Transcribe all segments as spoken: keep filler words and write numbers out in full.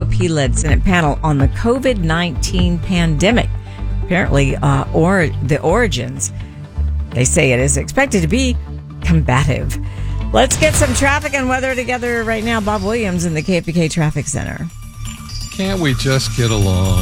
P-led Senate panel on the COVID nineteen pandemic. Apparently, uh, or the origins, they say it is expected to be combative. Let's get some traffic and weather together right now. Bob Williams in the K F B K Traffic Center. Can't we just get along?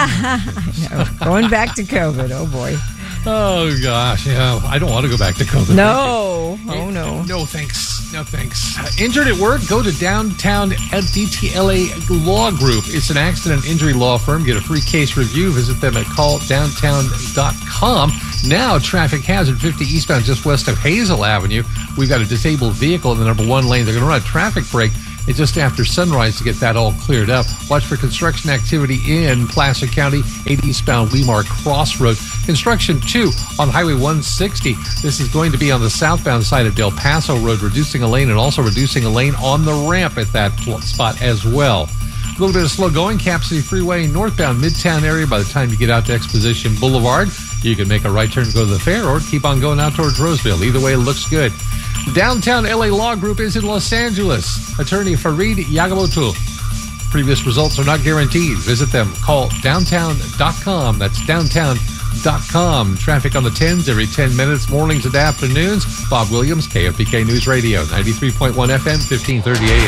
I know. Going back to COVID. Oh, boy. Oh, gosh. Yeah, I don't want to go back to COVID. No. Oh, no. No, thanks. No, thanks. Uh, injured at work? Go to Downtown D T L A Law Group. It's an accident injury law firm. Get a free case review. Visit them at call downtown dot com. Now, traffic hazard fifty eastbound just west of Hazel Avenue. We've got a disabled vehicle in the number one lane. They're going to run a traffic break. It's just after sunrise to get that all cleared up. Watch for construction activity in Placer County, eight eastbound Lemar Crossroad. Construction, too, on Highway one sixty. This is going to be on the southbound side of Del Paso Road, reducing a lane and also reducing a lane on the ramp at that spot as well. A little bit of slow going, Cap City Freeway, northbound Midtown area. By the time you get out to Exposition Boulevard, you can make a right turn to go to the fair or keep on going out towards Roseville. Either way, it looks good. Downtown L A Law Group is in Los Angeles. Attorney Farid Yagamoto. Previous results are not guaranteed. Visit them. Call downtown dot com. That's downtown dot com. Traffic on the tens every ten minutes, mornings and afternoons. Bob Williams, K F B K News Radio, ninety-three point one F M, fifteen thirty A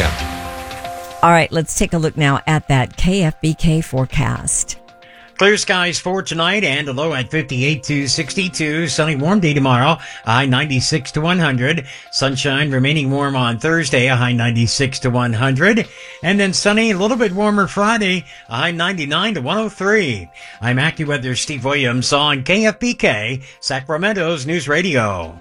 M. All right, let's take a look now at that K F B K forecast. Clear skies for tonight and a low at fifty-eight to sixty-two. Sunny, warm day tomorrow, a high ninety-six to one hundred. Sunshine remaining warm on Thursday, a high ninety-six to one hundred. And then sunny, a little bit warmer Friday, a high ninety-nine to one oh three. I'm AccuWeather Steve Williams on K F B K, Sacramento's News Radio.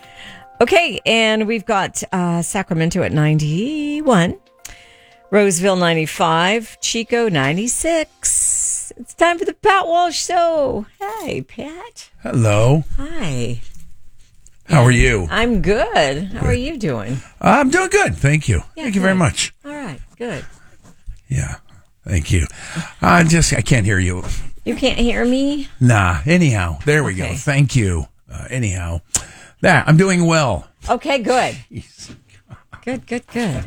Okay, and we've got uh, Sacramento at ninety-one, Roseville ninety-five, Chico ninety-six. It's time for the Pat Walsh Show. Hey, Pat. Hello. Hi. How are you? I'm good. How are you doing? I'm doing good. Thank you. Yeah, thank you good. very much. All right. Good. Yeah. Thank you. I just, I can't hear you. You can't hear me? Nah. Anyhow, there we Okay. go. Thank you. Uh, anyhow, that I'm doing well. Okay, good. Jeez. Good, good, good.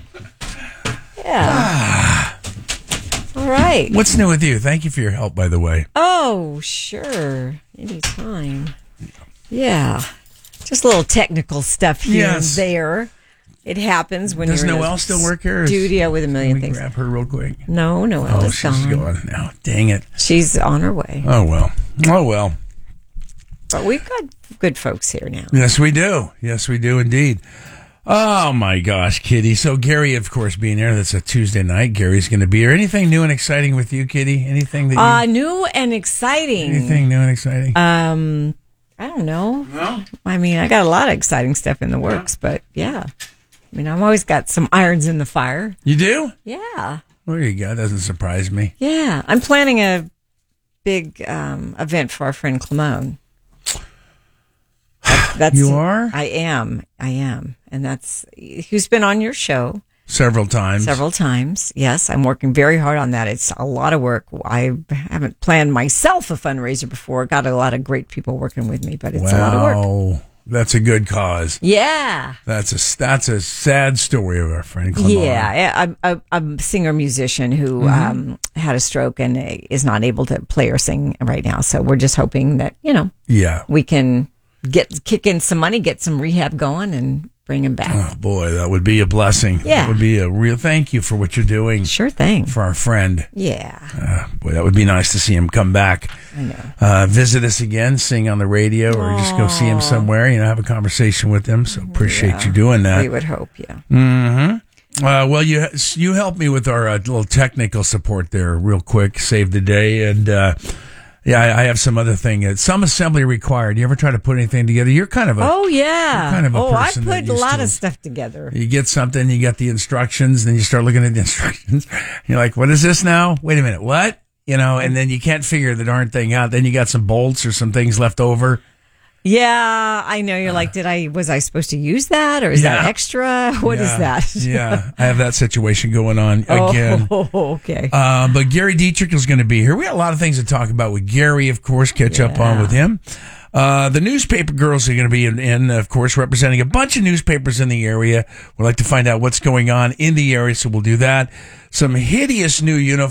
Yeah. All right. What's new with you? Thank you for your help, by the way. Oh, sure. Anytime. Yeah. Just a little technical stuff here Yes. and there. It happens when Does you're in Noelle a still work here? studio with a million Can we things. grab her real quick? No, Noelle Oh, is she's gone. gone now. Dang it. She's on her way. Oh, well. Oh, well. But we've got good folks here now. Yes, we do. Yes, we do indeed. Oh, my gosh, Kitty. So, Gary, of course, being there. That's a Tuesday night. Gary's going to be here. Anything new and exciting with you, Kitty? Anything that you... Uh, new and exciting. Anything new and exciting? Um, I don't know. No? I mean, I got a lot of exciting stuff in the works, but yeah. I mean, I've always got some irons in the fire. You do? Yeah. There you go. Doesn't surprise me. Yeah. I'm planning a big um, event for our friend Clemone. That's, that's You are? I am. I am. And that's who's been on your show Several times. several times. Yes, I'm working very hard on that. It's a lot of work. I haven't planned myself a fundraiser before. Got a lot of great people working with me, but it's wow. a lot of work. That's a good cause. Yeah. That's a that's a sad story of our friend Clemone. Yeah. I'm, I'm I'm a singer-musician who Mm-hmm. um, had a stroke and is not able to play or sing right now. So we're just hoping that, you know, Yeah. we can get kick in some money, get some rehab going, and bring him back. Oh, boy, that would be a blessing. Yeah. That would be a real thank you for what you're doing Sure thing. for our friend. Yeah. Uh, boy, that would be nice to see him come back. I know. Uh, visit us again, sing on the radio, or just go see him somewhere, you know, have a conversation with him. So appreciate Yeah. you doing that. We would hope, yeah. Mm-hmm. Uh, well, you you helped me with our uh, little technical support there real quick, save the day. And, uh, yeah, I, I have some other thing. Uh, some assembly required. You ever try to put anything together? You're kind of a... Oh, yeah. You're kind of a oh, I person that put a used lot to- of stuff together. You get something, you get the instructions, then you start looking at the instructions. You're like, what is this now? Wait a minute, what? You know, and then you can't figure the darn thing out. Then you got some bolts or some things left over. Yeah, I know. You're like, did I, was I supposed to use that or is Yeah. that extra? What is Yeah. that? Yeah, I have that situation going on again. Oh, okay. Uh, but Gary Dietrich is going to be here. We got a lot of things to talk about with Gary, of course, catch up on with him. Uh, the newspaper girls are going to be in, in, of course, representing a bunch of newspapers in the area. We'd like to find out what's going on in the area, so we'll do that. Some hideous new uniforms.